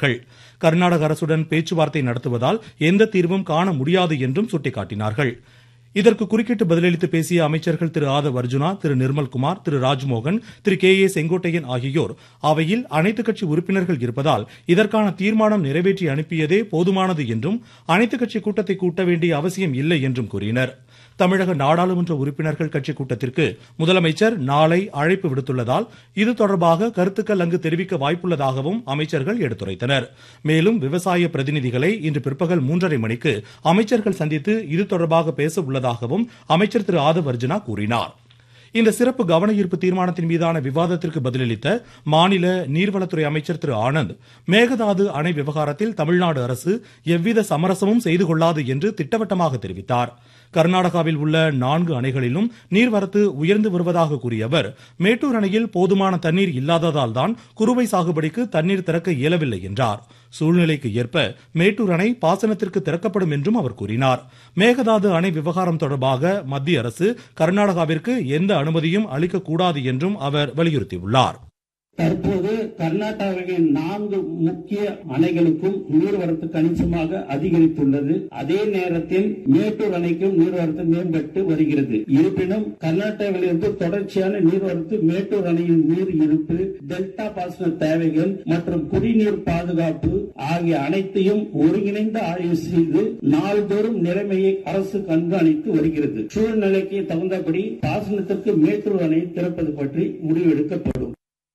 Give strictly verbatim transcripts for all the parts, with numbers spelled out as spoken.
தெரிவித்தார்கள். கர்நாடக அரசுடன் பேச்சுவார்த்தை நடத்துவதால் எந்த தீர்வும் காண முடியாது என்றும் சுட்டிக்காட்டினார்கள். இதற்கு குறுக்கிட்டு பதிலளித்து பேசிய அமைச்சர்கள் திரு ஆதவ் அர்ஜுனா, திரு நிர்மல்குமார், திரு ராஜ்மோகன், திரு கே ஏ செங்கோட்டையன் ஆகியோர் அவையில் அனைத்துக் கட்சி உறுப்பினர்கள் இருப்பதால் இதற்கான தீர்மானம் நிறைவேற்றி அனுப்பியதே போதுமானது என்றும் அனைத்துக் கட்சி கூட்டத்தை கூட்ட வேண்டிய அவசியம் இல்லை என்றும் கூறினர். தமிழக நாடாளுமன்ற உறுப்பினர்கள் கட்சி கூட்டத்திற்கு முதலமைச்சர் நாளை அழைப்பு விடுத்துள்ளதால் இது தொடர்பாக கருத்துக்கள் அங்கு தெரிவிக்க வாய்ப்புள்ளதாகவும் அமைச்சர்கள் எடுத்துரைத்தனர். மேலும் விவசாய பிரதிநிதிகளை இன்று பிற்பகல் மூன்றரை மணிக்கு அமைச்சர்கள் சந்தித்து இது தொடர்பாக பேச உள்ளதாகவும் அமைச்சர் திரு ஆதவ் அர்ஜுனா கூறினார். இந்த சிறப்பு கவன ஈர்ப்பு தீர்மானத்தின் மீதான விவாதத்திற்கு பதிலளித்த மாநில நீர்வளத்துறை அமைச்சர் திரு ஆனந்த், மேகதாது அணை விவகாரத்தில் தமிழ்நாடு அரசு எவ்வித சமரசமும் செய்து கொள்ளாது என்று திட்டவட்டமாக தெரிவித்தார். கர்நாடகாவில் உள்ள நான்கு அணைகளிலும் நீர்வரத்து உயர்ந்து வருவதாக கூறிய அவர், மேட்டூர் அணையில் போதுமான தண்ணீர் இல்லாததால் தான் குறுவை சாகுபடிக்கு தண்ணீர் திறக்க இயலவில்லை என்றார். சூழ்நிலைக்கு ஏற்ப மேட்டூர் அணை பாசனத்திற்கு திறக்கப்படும் என்றும் அவர் கூறினார். மேகதாது அணை விவகாரம் தொடர்பாக மத்திய அரசு கர்நாடகாவிற்கு எந்த அனுமதியும் அளிக்கக்கூடாது என்றும் அவர் வலியுறுத்தியுள்ளார். தற்போது கர்நாடகாவின் நான்கு முக்கிய அணைகளுக்கும் நீர்வரத்து கணிசமாக அதிகரித்துள்ளது. அதே நேரத்தில் மேட்டூர் அணைக்கும் நீர்வரத்து மேம்பட்டு வருகிறது. இருப்பினும் கர்நாடகாவிலிருந்து தொடர்ச்சியான நீர்வரத்து, மேட்டூர் அணையின் நீர் இருப்பு, டெல்டா பாசன தேவைகள் மற்றும் குடிநீர் பாதுகாப்பு ஆகிய அனைத்தையும் ஒருங்கிணைந்து ஆய்வு செய்து நாள்தோறும் நிலைமையை அரசு கண்காணித்து வருகிறது. சூழ்நிலைக்கு தகுந்தபடி பாசனத்திற்கு மேட்டூர் அணை திறப்பது பற்றி முடிவெடுக்கப்படும்.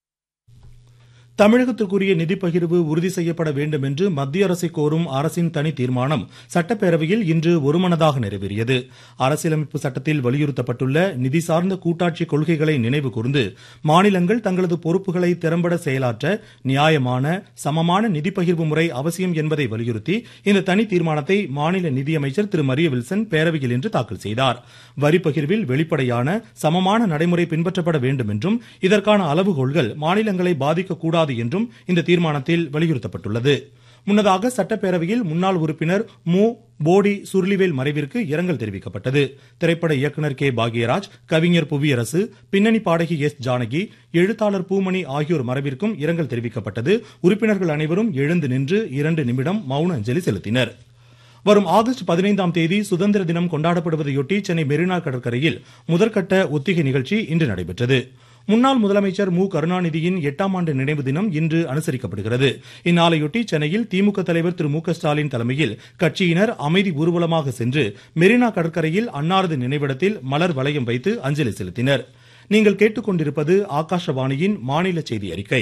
தமிழகத்திற்குரிய நிதி பகிர்வு உறுதி செய்யப்பட வேண்டும் என்று மத்திய அரசை கோரும் அரசின் தனி தீர்மானம் சட்டப்பேரவையில் இன்று ஒருமனதாக நிறைவேறியது. அரசியலமைப்பு சட்டத்தில் வலியுறுத்தப்பட்டுள்ள நிதி சார்ந்த கூட்டாட்சி கொள்கைகளை நினைவு கூர்ந்து மாநிலங்கள் தங்களது பொறுப்புகளை திறம்பட செயலாற்ற நியாயமான சமமான நிதி பகிர்வு முறை அவசியம் என்பதை வலியுறுத்தி இந்த தனி தீர்மானத்தை மாநில நிதியமைச்சர் திரு மரிய வில்சன் பேரவையில் இன்று தாக்கல் செய்தார். வரி பகிர்வில் வெளிப்படையான சமமான நடைமுறை பின்பற்றப்பட வேண்டும் என்றும் இதற்கான அளவுகோல்கள் மாநிலங்களை பாதிக்கக்கூடாது என்றும் இந்த தீர்மானத்தில் வலியுறுத்தப்பட்டுள்ளது. முன்னதாக சட்டப்பேரவையில் முன்னாள் உறுப்பினர் மு போடி சுருளிவேல் மறைவிற்கு இரங்கல் தெரிவிக்கப்பட்டது. திரைப்பட இயக்குநர் கே பாக்யராஜ், கவிஞர் புவியரசு, பின்னணி பாடகி எஸ் ஜானகி, எழுத்தாளர் பூமணி ஆகியோர் மறைவிற்கும் இரங்கல் தெரிவிக்கப்பட்டது. உறுப்பினர்கள் அனைவரும் எழுந்து நின்று இரண்டு நிமிடம் மௌன அஞ்சலி செலுத்தினர். வரும் ஆகஸ்ட் பதினைந்தாம் தேதி சுதந்திர தினம் கொண்டாடப்படுவதையொட்டி சென்னை மெரினா கடற்கரையில் முதற்கட்ட ஒத்திகை நிகழ்ச்சி இன்று நடைபெற்றது. முன்னாள் முதலமைச்சர் மு கருணாநிதியின் எட்டாம் ஆண்டு நினைவு தினம் இன்று அனுசரிக்கப்படுகிறது. இந்நாளையொட்டி சென்னையில் திமுக தலைவர் திரு மு க ஸ்டாலின் தலைமையில் கட்சியினர் அமைதி ஊர்வலமாக சென்று மெரினா கடற்கரையில் அன்னாரது நினைவிடத்தில் மலர் வளையம் வைத்து அஞ்சலி செலுத்தினர். நீங்கள் கேட்டுக்கொண்டிருப்பது ஆகாஷவாணியின் மாநில செய்தி அறிக்கை.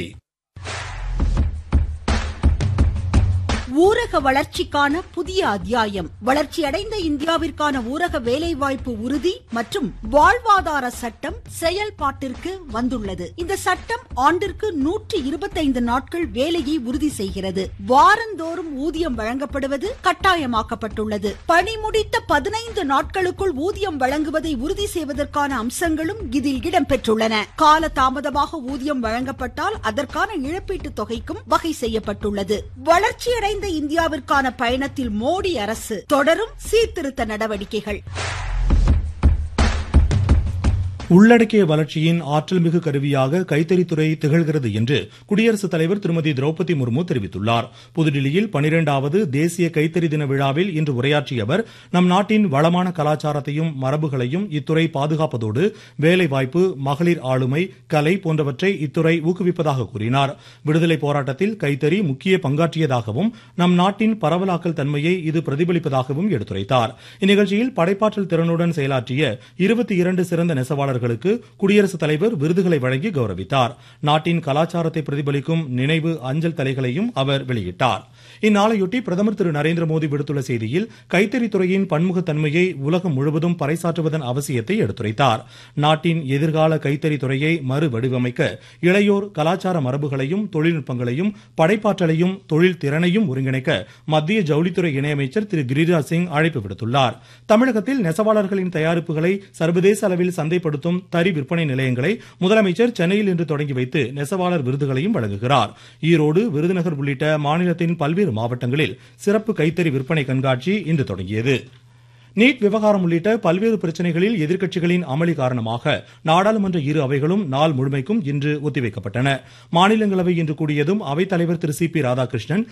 ஊரக வளர்ச்சிக்கான புதிய அத்தியாயம். வளர்ச்சியடைந்த இந்தியாவிற்கான ஊரக வேலைவாய்ப்பு உறுதி மற்றும் வாழ்வாதார சட்டம் செயல்பாட்டிற்கு வந்துள்ளது. இந்த சட்டம் ஆண்டிற்கு நூற்றி இருபத்தைந்து நாட்கள் வேலையை உறுதி செய்கிறது. வாரந்தோறும் ஊதியம் வழங்கப்படுவது கட்டாயமாக்கப்பட்டுள்ளது. பணி முடித்த பதினைந்து நாட்களுக்குள் ஊதியம் வழங்குவதை உறுதி செய்வதற்கான அம்சங்களும் இதில் இடம்பெற்றுள்ளன. கால தாமதமாக ஊதியம் வழங்கப்பட்டால் அதற்கான இழப்பீட்டு தொகைக்கும் வகை செய்யப்பட்டுள்ளது. வளர்ச்சியடைந்த இந்தியாவிற்கான பயணத்தில் மோடி அரசு தொடரும் சீர்திருத்த நடவடிக்கைகள். உள்ளடக்கிய வளர்ச்சியின் ஆற்றல் மிகு கருவியாக கைத்தறித்துறை திகழ்கிறது என்று குடியரசுத் தலைவர் திருமதி திரௌபதி முர்மு தெரிவித்துள்ளார். புதுடில்லியில் பனிரெண்டாவது தேசிய கைத்தறி தின விழாவில் இன்று உரையாற்றிய அவர், நம் நாட்டின் வளமான கலாச்சாரத்தையும் மரபுகளையும் இத்துறை பாதுகாப்பதோடு வேலைவாய்ப்பு, மகளிர் ஆளுமை, கலை போன்றவற்றை இத்துறை ஊக்குவிப்பதாக கூறினார். விடுதலை போராட்டத்தில் கைத்தறி முக்கிய பங்காற்றியதாகவும் நம் நாட்டின் பரவலாக்கல் தன்மையை இது பிரதிபலிப்பதாகவும் எடுத்துரைத்தார். இந்நிகழ்ச்சியில் படைப்பாற்றல் திறனுடன் செயலாற்றிய இருபத்தி இரண்டு சிறந்த நெசவாளர்கள் குடியரசுத் தலைவர் விருதுகளை வழங்கி கௌரவித்தார். நாட்டின் கலாச்சாரத்தை பிரதிபலிக்கும் நினைவு அஞ்சல் தலைகளையும் அவர் வெளியிட்டார். இந்நாளையொட்டி பிரதமர் திரு நரேந்திர மோடி விடுத்துள்ள செய்தியில் கைத்தறித்துறையின் பன்முகத்தன்மையை உலகம் முழுவதும் பறைசாற்றுவதன் அவசியத்தை எடுத்துரைத்தார். நாட்டின் எதிர்கால கைத்தறித்துறையை மறு வடிவமைக்க இளையோர் கலாச்சார மரபுகளையும் தொழில்நுட்பங்களையும் படைப்பாற்றலையும் தொழில் திறனையும் ஒருங்கிணைக்க மத்திய ஜவுளித்துறை இணையமைச்சர் திரு கிரிராஜ் சிங் அழைப்பு விடுத்துள்ளார். தமிழகத்தில் நெசவாளர்களின் தயாரிப்புகளை சர்வதேச அளவில் சந்தைப்படுத்தும் தறி விற்பனை நிலையங்களை முதலமைச்சர் சென்னையில் இன்று தொடங்கி வைத்து நெசவாளர் விருதுகளையும் வழங்குகிறார். ஈரோடு, விருதுநகர் உள்ளிட்ட மாநிலத்தின் பல்வேறு மாவட்டங்களில் சிறப்பு கைத்தறி விற்பனை கண்காட்சி இன்று தொடங்கியது. நீட் விவகாரம் உள்ளிட்ட பல்வேறு பிரச்சனைகளில் எதிர்க்கட்சிகளின் அமளி காரணமாக நாடாளுமன்ற இரு அவைகளும் நாள் முழுமைக்கும் இன்று ஒத்திவைக்கப்பட்டன. மாநிலங்களவை இன்று கூடியதும் அவைத்தலைவர் திரு சி பி ராதாகிருஷ்ணன்